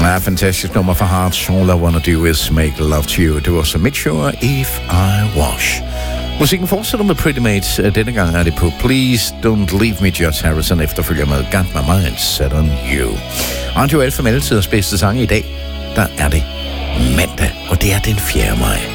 Ja, fantastisk nummer fra Hearts. All I Wanna Do Is Make Love To You. Det var så Mitchell, If I Was. Musikken fortsætter med Pretty Mates. Denne gang er det på Please Don't Leave Me, George Harrison, efterfølger med Got My Mind Set On You. Radio Alfa med altidens bedste sange i dag. Der er det mandag, og det er den 4. maj.